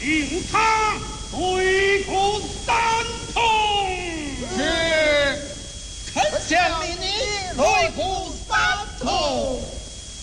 令他对付三通。 是，丞相命你对付三通。